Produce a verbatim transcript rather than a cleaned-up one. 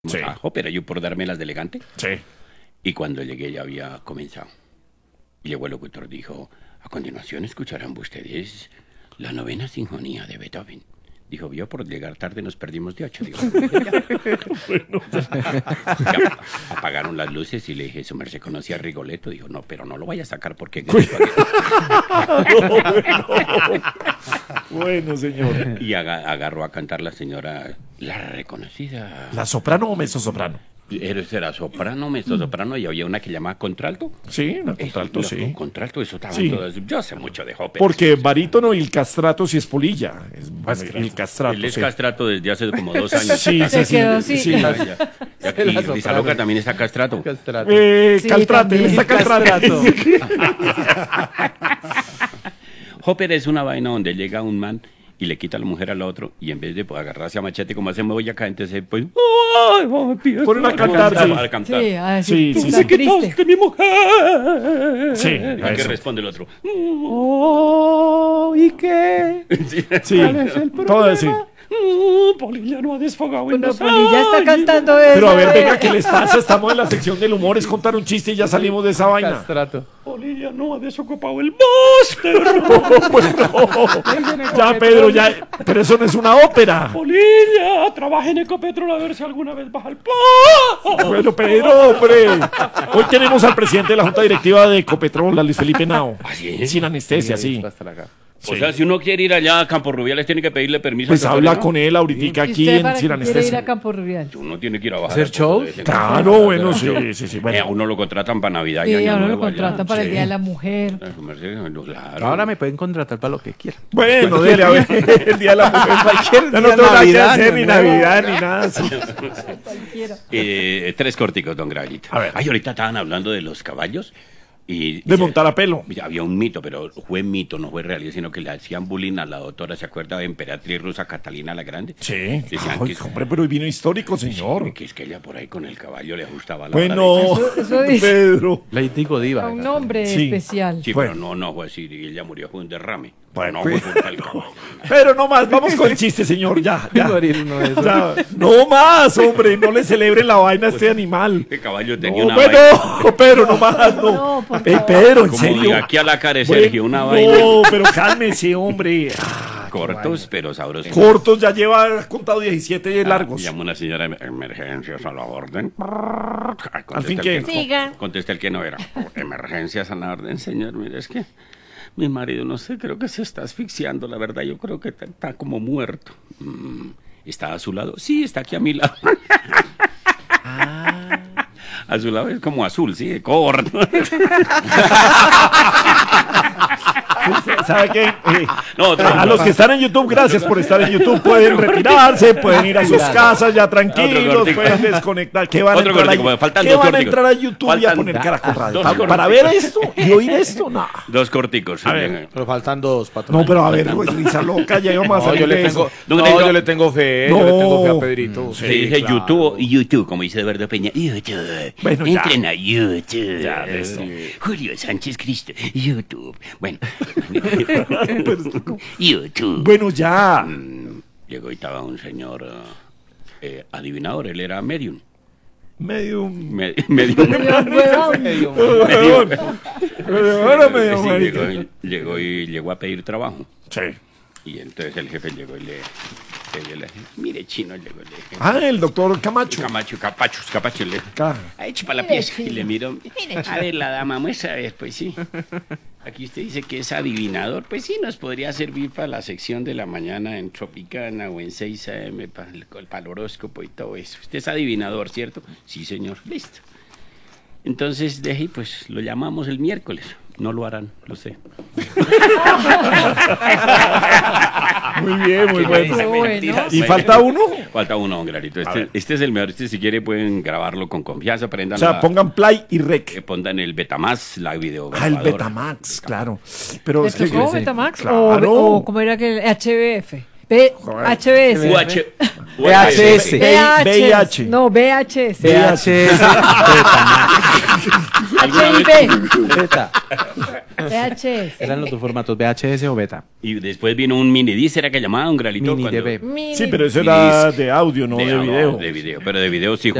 Sí. A ópera, yo por dármelas de elegante. Sí. Y cuando llegué ya había comenzado. Y llegó el locutor, dijo, a continuación escucharán ustedes la novena sinfonía de Beethoven. Dijo, vio, por llegar tarde nos perdimos de ocho. Digo, bueno, ya, apagaron las luces y le dije, su merced conocía a Rigoletto. Dijo, no, pero no lo vaya a sacar porque... no, no. Bueno, señor. Y aga agarró a cantar la señora, la reconocida... ¿La soprano o mezzosoprano? Era soprano, mezzosoprano, y había una que llamaba contralto. Sí, una contralto, eso, sí. Contralto, eso estaba Sí. en todas. Yo sé mucho de ópera. Porque barítono y el castrato sí es polilla. Es, el castrato, Él es sí. castrato desde hace como dos años. Sí, Se sí, quedó sí, así. sí. Ya, ya. Ya, y Risa Loca también está castrato. Castrato. Eh, Sí, Caltrate, también. está Caltrato. Ópera es una vaina donde llega un man y le quita a la mujer al otro, y en vez de pues, agarrarse a machete como hacemos hoy acá, entonces pues... ¡Ay, empieza Ponen a cantar, sí. a cantar. Sí, a Sí, decir, sí, tú sí. estás triste. mi mujer! Sí, ¿Y qué eso. responde el otro? Oh, ¿y qué? Sí. Sí, ¿Cuál es el todo así. Mm, Polilla no ha desfogado en Bueno, los Polilla está años. cantando eso. Pero a ver, venga, ¿qué les pasa? Estamos en la sección del humor, es contar un chiste y ya salimos de esa vaina. Castrato. Polilla no ha desocupado el máster. Bueno, ya, Pedro, ya. Pero eso no es una ópera. Polilla, trabaja en Ecopetrol a ver si alguna vez baja el pan. Bueno, Pedro, hombre. Hoy tenemos al presidente de la Junta Directiva de Ecopetrol, a Luis Felipe Nao. ¿Ah, sí? Sin anestesia, sí. Hasta la cara. O sea, si uno quiere ir allá a Campo Rubiales, tiene que pedirle permiso. Pues al habla doctor, ¿no? con él ahorita ¿Y aquí usted en para Sin qué quiere ir a Anestesia. Campo Rubial? Uno tiene que ir a bajar. ¿Hacer a shows? de vez en Claro, cuando. bueno, sí, sí, sí. Eh, a Bueno, uno lo contratan para Navidad y Sí, Año a uno lo Nuevo allá. contratan para el sí. Día de la Mujer. Eh, su merced, claro. Ahora me pueden contratar para lo que quieran. bueno, dele a ver. El día de la mujer. Cualquier Ya no día, tengo nada que Navidad, hacer, ni Año Nuevo. Navidad, ni nada. Sí. Cualquiera. Eh, tres corticos, don Gravito. A ver. Ay, ahorita estaban hablando de los caballos. Y, De y se- montar a pelo. y había un mito, pero fue mito, no fue real, sino que le hacían bullying a la doctora, ¿se acuerda de emperatriz rusa Catalina la Grande? Sí. Decían Ay, que, hombre, pero hoy vino histórico, señor. que es que ella por ahí con el caballo le ajustaba la Bueno, hora de- Eso- eso dice. Pedro. Lady Godiva. A un nombre Sí. especial. Sí, Bueno. pero no, no fue así, y ella murió, fue un derrame. Bueno, no pues- fue culpa del caballo. Pero no más, vamos con el chiste, señor. Ya, ya. Goril, no es. Ya. No más, hombre, no le celebren la vaina a este animal. El caballo tenía No, una bueno, vaina. Pedro, no más, no. No, por Eh, favor. Pedro, en Como serio. diga aquí a la cara de Bueno, Sergio, una vaina. No, pero cálmese, hombre. Ah, qué Cortos, vaina. pero sabrosos. Cortos, ya lleva contado diecisiete largos. Llama una señora de emergencias a la orden. Ay, contesta Al fin el que- no. Siga. Contesta el que no era. Emergencias a la orden, señor. Mire, es que mi marido, no sé, creo que se está asfixiando, la verdad. Yo creo que está, está como muerto. Mm, ¿Está a su lado? Sí, está aquí a mi lado. A su lado es como azul, sí, corto. ¿Sabe qué? Eh, No, otro- a los que están en YouTube, gracias por estar en YouTube. Pueden retirarse, pueden ir a sus casas ya tranquilos, cortico. pueden desconectar. ¿Qué van a Otro entrar, cortico, a, faltan ¿qué dos van a corticos. entrar a YouTube y a Faltan poner Caracol Radio? dos Pa- corticos. Para ver esto y oír esto, no. Dos corticos. A ver. Bien. Pero faltan dos, patrón. No, pero a ver, güey, risa loca, ya íbamos a No, salir yo le de tengo, eso. No, no, tengo- yo le tengo fe, No. yo le tengo fe a Pedrito. Se dice claro. YouTube o YouTube, como dice Eduardo Peña. YouTube. Bueno, ya. Entren a YouTube. Ya, listo. Julio Sánchez Cristo. YouTube. Bueno. Pero esto como- YouTube. Bueno, ya. Mm, Llegó y estaba un señor eh, eh, adivinador. Él era medium. Medio. Me- medium. Medio, Huevón. Ahora medio Sí, marica. llegó, y- llegó y llegó a pedir trabajo. Sí. Y entonces el jefe llegó y le, le, le- mire, chino, llegó y le dije, Ah, el doctor Camacho. Camacho, Capachos, Capacho, le Claro. ha hecho para la Mire, pieza. Y chino. le miró, a ver, la dama, muestra, a ver, pues sí. Aquí usted dice que es adivinador, pues sí, nos podría servir para la sección de la mañana en Tropicana o en seis a eme para el, para el horóscopo y todo eso. Usted es adivinador, ¿cierto? Sí, señor, listo. Entonces, deje, pues lo llamamos el miércoles. No lo harán, lo sé. Muy bien, muy bueno. Qué bueno. ¿Y falta uno? Falta uno, don Granito. A Este, ver. este es el mejor. Este, si quiere, pueden grabarlo con confianza. Prendan O sea, la- pongan play y eh, rec. pongan el Betamax, la video. Ah, el grabadora. Betamax, claro. Pero ¿Le es que. tocó sí, Betamax claro. o, o como era que el H B F? B H B S. U H V H S. V H S. V I H. No, V H S. V H S. ¿Alguna H I V. Beta. V H S. Eran los dos formatos, V H S o beta. Y después vino un mini disc, ¿era que llamaba un gralito? Mini cuando- D B. Mini. Sí, pero eso Mini era disc. de audio, no de, video. De video, pero de video sí